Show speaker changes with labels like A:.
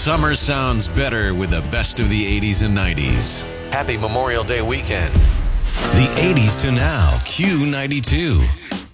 A: Summer sounds better with the best of the 80s and 90s. Happy Memorial Day weekend.
B: The 80s to now, Q92.